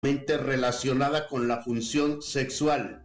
relacionada con la función sexual.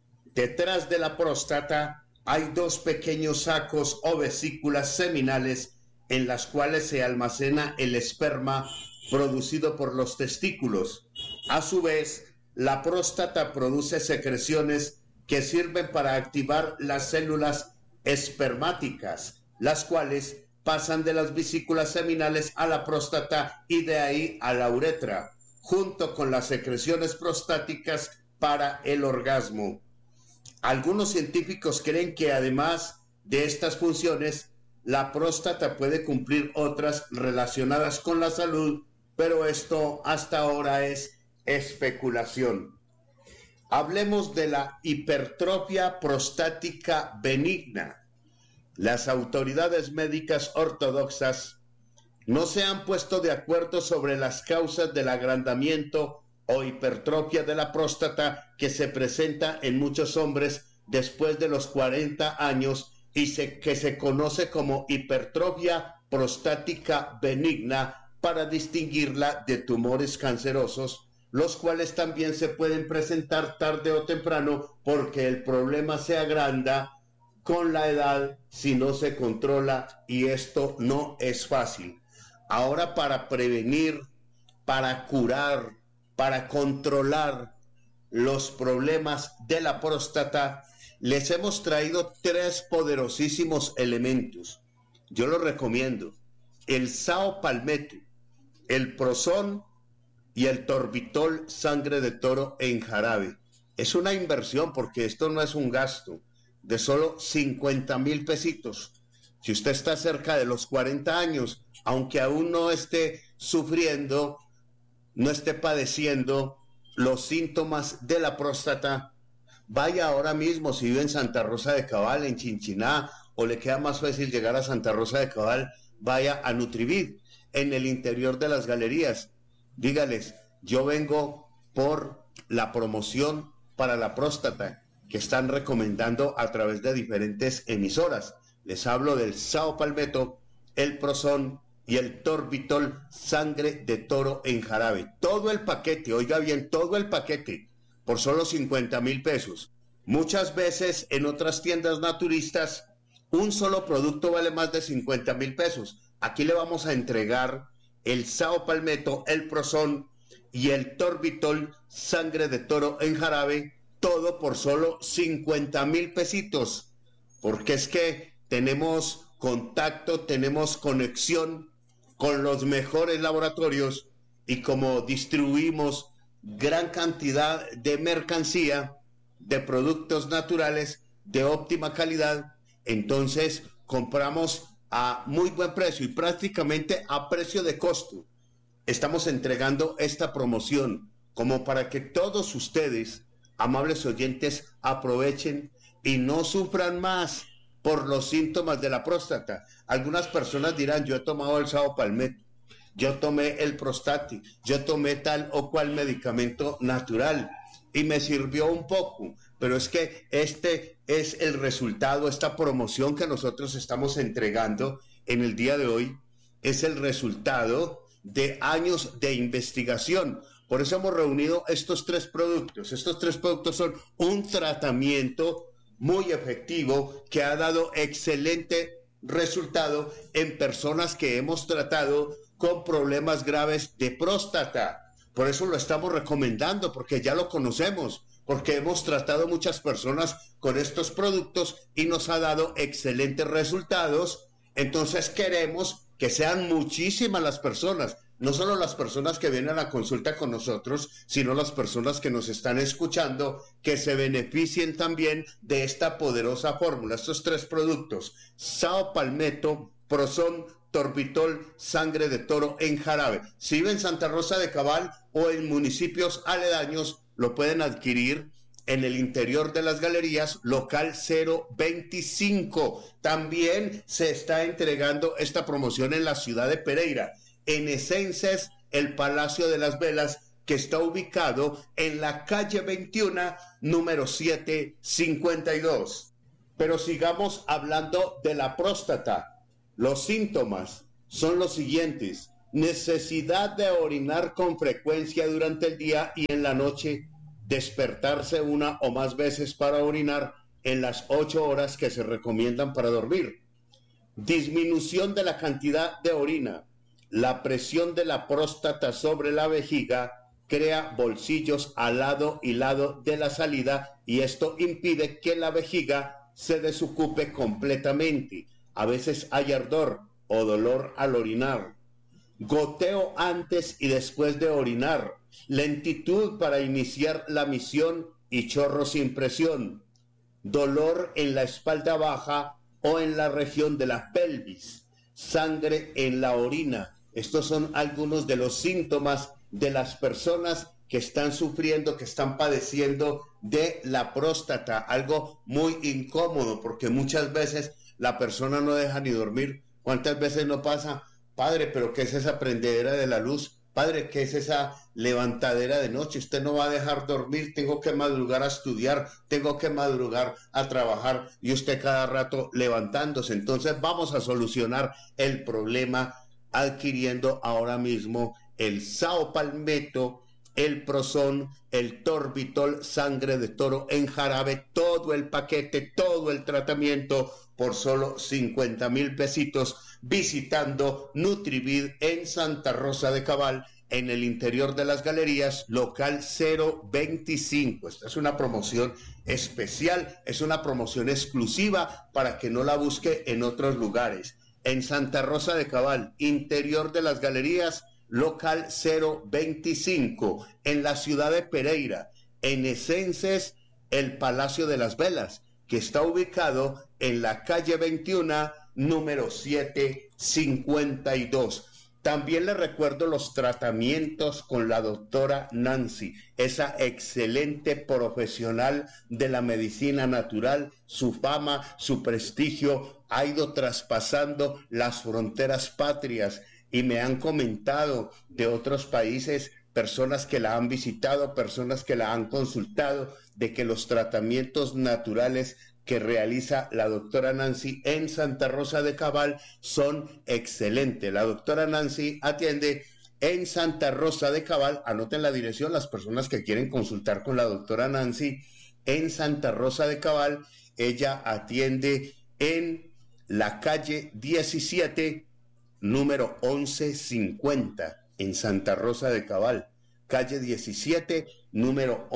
Detrás de la próstata hay dos pequeños sacos o vesículas seminales en las cuales se almacena el esperma producido por los testículos. A su vez, la próstata produce secreciones que sirven para activar las células espermáticas, las cuales pasan de las vesículas seminales a la próstata y de ahí a la uretra, junto con las secreciones prostáticas para el orgasmo. Algunos científicos creen que además de estas funciones, la próstata puede cumplir otras relacionadas con la salud, pero esto hasta ahora es especulación. Hablemos de la hipertrofia prostática benigna. Las autoridades médicas ortodoxas no se han puesto de acuerdo sobre las causas del agrandamiento o hipertrofia de la próstata que se presenta en muchos hombres después de los 40 años y que se conoce como hipertrofia prostática benigna para distinguirla de tumores cancerosos, los cuales también se pueden presentar tarde o temprano porque el problema se agranda con la edad si no se controla, y esto no es fácil. Ahora, para prevenir, para curar, para controlar los problemas de la próstata, les hemos traído tres poderosísimos elementos. Yo los recomiendo: el Sao Palmetto, el Prosón y el Torbitol sangre de toro en jarabe. Es una inversión porque esto no es un gasto, de solo 50,000 pesitos. Si usted está cerca de los 40 años, aunque aún no esté sufriendo, no esté padeciendo los síntomas de la próstata, vaya ahora mismo. Si vive en Santa Rosa de Cabal, en Chinchiná, o le queda más fácil llegar a Santa Rosa de Cabal, vaya a Nutrivid, en el interior de las galerías. Dígales: yo vengo por la promoción para la próstata que están recomendando a través de diferentes emisoras. Les hablo del Sao Palmetto, el Prosón y el Torbitol sangre de toro en jarabe. Todo el paquete, oiga bien, todo el paquete, por solo 50,000 pesos. Muchas veces en otras tiendas naturistas, un solo producto vale más de 50,000 pesos. Aquí le vamos a entregar el Sao Palmetto, el Prosón y el Torbitol sangre de toro en jarabe, todo por solo 50,000 pesitos, porque es que tenemos contacto, tenemos conexión con los mejores laboratorios, y como distribuimos gran cantidad de mercancía, de productos naturales de óptima calidad, entonces compramos a muy buen precio y prácticamente a precio de costo. Estamos entregando esta promoción como para que todos ustedes, amables oyentes, aprovechen y no sufran más por los síntomas de la próstata. Algunas personas dirán: yo he tomado el Sao Palmetto, yo tomé el Prostati, yo tomé tal o cual medicamento natural y me sirvió un poco, pero es que este es el resultado. Esta promoción que nosotros estamos entregando en el día de hoy es el resultado de años de investigación. Por eso hemos reunido estos tres productos. Estos tres productos son un tratamiento muy efectivo que ha dado excelente resultado en personas que hemos tratado con problemas graves de próstata. Por eso lo estamos recomendando, porque ya lo conocemos, porque hemos tratado muchas personas con estos productos y nos ha dado excelentes resultados. Entonces queremos que sean muchísimas las personas, no solo las personas que vienen a la consulta con nosotros, sino las personas que nos están escuchando, que se beneficien también de esta poderosa fórmula. Estos tres productos: Sao Palmetto, Prosón, Torbitol sangre de toro en jarabe. Si vive en Santa Rosa de Cabal o en municipios aledaños, lo pueden adquirir en el interior de las galerías, local 025. También se está entregando esta promoción en la ciudad de Pereira, en Esencias, el Palacio de las Velas, que está ubicado en la calle 21, número 752. Pero sigamos hablando de la próstata. Los síntomas son los siguientes: necesidad de orinar con frecuencia durante el día y en la noche, despertarse una o más veces para orinar en las 8 horas que se recomiendan para dormir, disminución de la cantidad de orina, la presión de la próstata sobre la vejiga crea bolsillos al lado y lado de la salida y esto impide que la vejiga se desocupe completamente. A veces hay ardor o dolor al orinar, goteo antes y después de orinar, lentitud para iniciar la misión y chorro sin presión, dolor en la espalda baja o en la región de la pelvis, sangre en la orina. Estos son algunos de los síntomas de las personas que están sufriendo, que están padeciendo de la próstata, algo muy incómodo porque muchas veces la persona no deja ni dormir. ¿Cuántas veces no pasa? Padre, ¿pero qué es esa prendedera de la luz? Padre, ¿qué es esa levantadera de noche? Usted no va a dejar dormir, tengo que madrugar a estudiar, tengo que madrugar a trabajar y usted cada rato levantándose. Entonces vamos a solucionar el problema adquiriendo ahora mismo el Saopalmeto, el Prozón, el Torbitol, sangre de toro en jarabe, todo el paquete, todo el tratamiento por solo 50,000 pesitos visitando Nutrivid en Santa Rosa de Cabal, en el interior de las galerías, local 025. Esta es una promoción especial, es una promoción exclusiva para que no la busque en otros lugares. En Santa Rosa de Cabal, interior de las galerías, local 025, en la ciudad de Pereira, en Esences, el Palacio de las Velas, que está ubicado en la calle 21, número 752. También le recuerdo los tratamientos con la doctora Nancy, esa excelente profesional de la medicina natural. Su fama, su prestigio ha ido traspasando las fronteras patrias y me han comentado de otros países, personas que la han visitado, personas que la han consultado, de que los tratamientos naturales que realiza la doctora Nancy en Santa Rosa de Cabal son excelentes. La doctora Nancy atiende en Santa Rosa de Cabal, anoten la dirección las personas que quieren consultar con la doctora Nancy, en Santa Rosa de Cabal. Ella atiende en la calle 17, número 1150, en Santa Rosa de Cabal, calle 17, número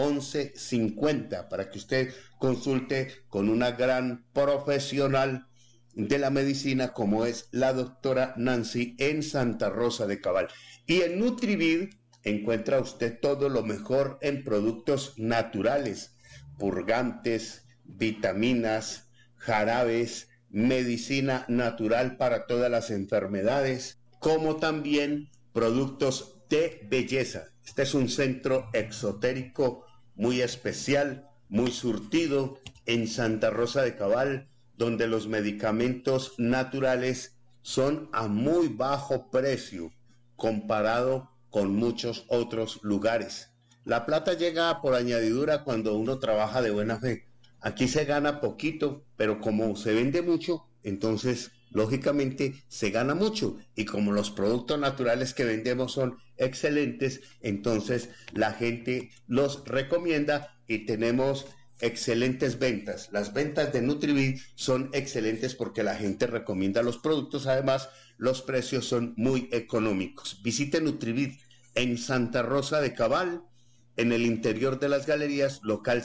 1150, para que usted consulte con una gran profesional de la medicina como es la doctora Nancy en Santa Rosa de Cabal. Y en Nutrivid encuentra usted todo lo mejor en productos naturales, purgantes, vitaminas, jarabes, medicina natural para todas las enfermedades, como también productos de belleza. Este es un centro exotérico muy especial, muy surtido en Santa Rosa de Cabal, donde los medicamentos naturales son a muy bajo precio comparado con muchos otros lugares. La plata llega por añadidura cuando uno trabaja de buena fe. Aquí se gana poquito, pero como se vende mucho, entonces lógicamente se gana mucho, y como los productos naturales que vendemos son excelentes, entonces la gente los recomienda y tenemos excelentes ventas. Las ventas de Nutrivid son excelentes porque la gente recomienda los productos. Además, los precios son muy económicos. Visite Nutrivid en Santa Rosa de Cabal, en el interior de las galerías, local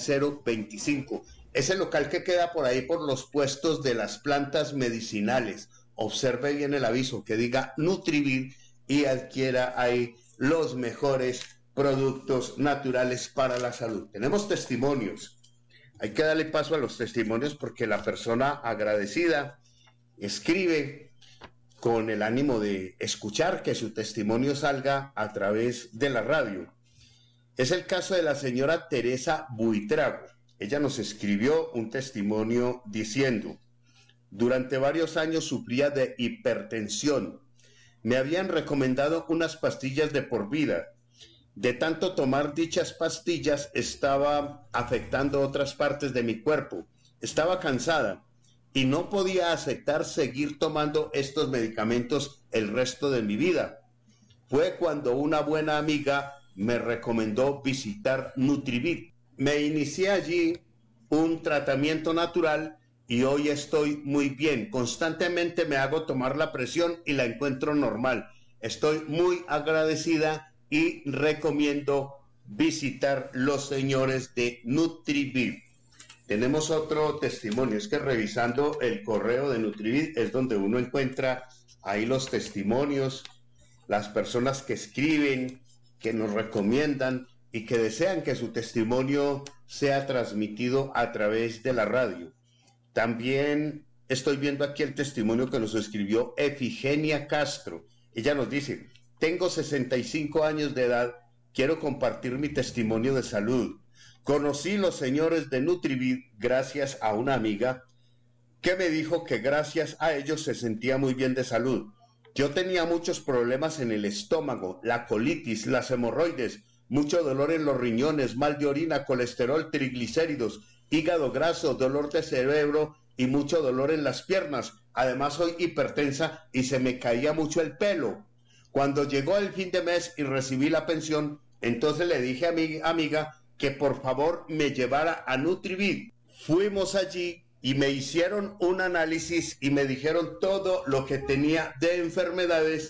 025. Es el local que queda por ahí por los puestos de las plantas medicinales. Observe bien el aviso que diga Nutrivid y adquiera ahí los mejores productos naturales para la salud. Tenemos testimonios. Hay que darle paso a los testimonios porque la persona agradecida escribe con el ánimo de escuchar que su testimonio salga a través de la radio. Es el caso de la señora Teresa Buitrago. Ella nos escribió un testimonio diciendo: durante varios años sufría de hipertensión. Me habían recomendado unas pastillas de por vida. De tanto tomar dichas pastillas estaba afectando otras partes de mi cuerpo. Estaba cansada y no podía aceptar seguir tomando estos medicamentos el resto de mi vida. fue cuando una buena amiga me recomendó visitar Nutrivit. Me inicié allí un tratamiento natural y hoy estoy muy bien. Constantemente me hago tomar la presión y la encuentro normal. Estoy muy agradecida y recomiendo visitar los señores de Nutrivit. Tenemos otro testimonio, es que revisando el correo de Nutrivit es donde uno encuentra ahí los testimonios, las personas que escriben, que nos recomiendan y que desean que su testimonio sea transmitido a través de la radio. También estoy viendo aquí el testimonio que nos escribió Efigenia Castro. Ella nos dice: tengo 65 años de edad, quiero compartir mi testimonio de salud. Conocí los señores de Nutrivit gracias a una amiga que me dijo que gracias a ellos se sentía muy bien de salud. Yo tenía muchos problemas en el estómago, la colitis, las hemorroides, mucho dolor en los riñones, mal de orina, colesterol, triglicéridos, hígado graso, dolor de cerebro y mucho dolor en las piernas. Además soy hipertensa y se me caía mucho el pelo. Cuando llegó el fin de mes y recibí la pensión, entonces le dije a mi amiga que por favor me llevara a Nutrivit. Fuimos allí y me hicieron un análisis y me dijeron todo lo que tenía de enfermedades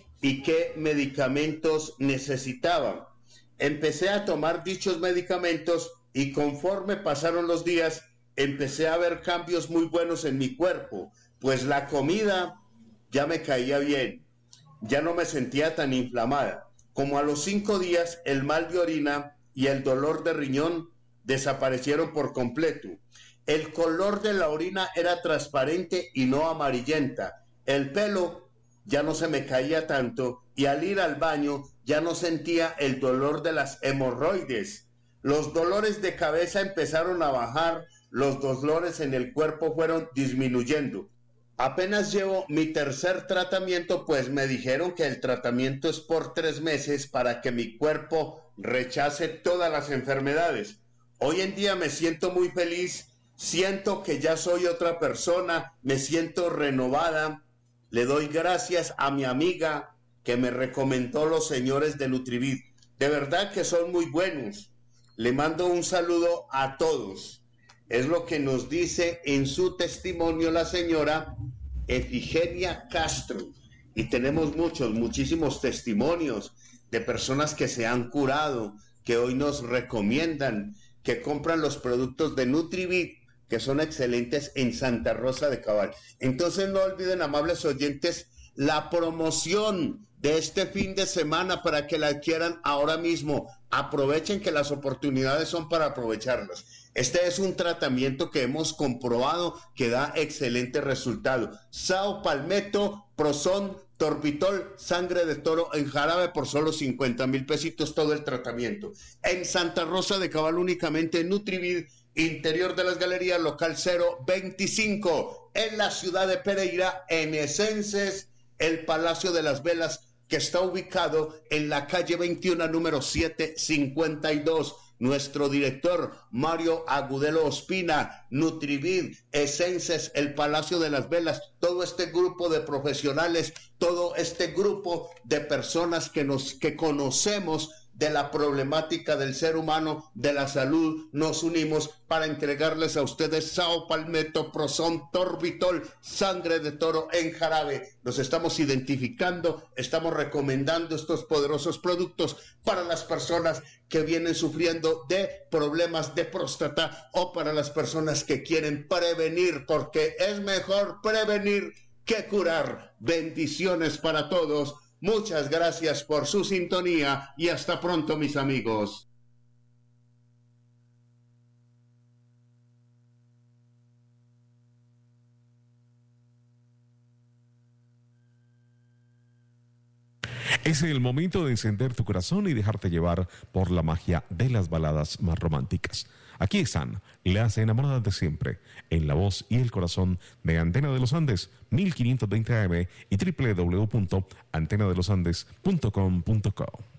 y qué medicamentos necesitaba. Empecé a tomar dichos medicamentos y conforme pasaron los días empecé a ver cambios muy buenos en mi cuerpo, pues la comida ya me caía bien, ya no me sentía tan inflamada. Como a los 5 días el mal de orina y el dolor de riñón desaparecieron por completo. El color de la orina era transparente y no amarillenta. El pelo ya no se me caía tanto y al ir al baño ya no sentía el dolor de las hemorroides. Los dolores de cabeza empezaron a bajar, los dolores en el cuerpo fueron disminuyendo. Apenas llevo mi tercer tratamiento, pues me dijeron que el tratamiento es por 3 meses para que mi cuerpo rechace todas las enfermedades. Hoy en día me siento muy feliz, siento que ya soy otra persona, me siento renovada. Le doy gracias a mi amiga que me recomendó los señores de Nutrivit. De verdad que son muy buenos. Le mando un saludo a todos. Es lo que nos dice en su testimonio la señora Efigenia Castro. Y tenemos muchísimos testimonios de personas que se han curado, que hoy nos recomiendan, que compran los productos de Nutrivit, que son excelentes en Santa Rosa de Cabal. Entonces no olviden, amables oyentes, la promoción de este fin de semana para que la adquieran ahora mismo. Aprovechen que las oportunidades son para aprovecharlas. Este es un tratamiento que hemos comprobado que da excelente resultado. Sao Palmetto, Proson, Torbitol, sangre de toro en jarabe por solo 50,000 pesitos todo el tratamiento. En Santa Rosa de Cabal únicamente Nutrivit, interior de las galerías, local 025. En la ciudad de Pereira, en Esences, el Palacio de las Velas, que está ubicado en la calle 21, número 752. Nuestro director, Mario Agudelo Ospina, Nutrivit, Esences, el Palacio de las Velas, todo este grupo de profesionales, todo este grupo de personas que conocemos de la problemática del ser humano, de la salud, nos unimos para entregarles a ustedes Sao Palmetto, Proson, Torbitol, sangre de toro en jarabe. Nos estamos identificando, estamos recomendando estos poderosos productos para las personas que vienen sufriendo de problemas de próstata o para las personas que quieren prevenir, porque es mejor prevenir que curar. Bendiciones para todos. Muchas gracias por su sintonía y hasta pronto, mis amigos. Es el momento de encender tu corazón y dejarte llevar por la magia de las baladas más románticas. Aquí están, las enamoradas de siempre, en la voz y el corazón de Antena de los Andes, 1520 AM y www.antenadelosandes.com.co.